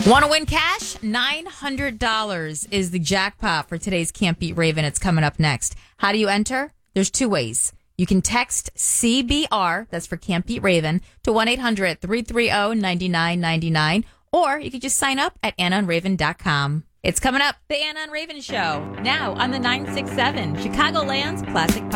Want to win cash? $900 is the jackpot for today's Can't Beat Raven. It's coming up next. How do you enter? There's two ways. You can text CBR, that's for Can't Beat Raven, to 1-800-330-9999, or you can just sign up at AnnaandRaven.com. It's coming up, the Anna and Raven Show, now on the 967, Chicagoland's Classic Pop.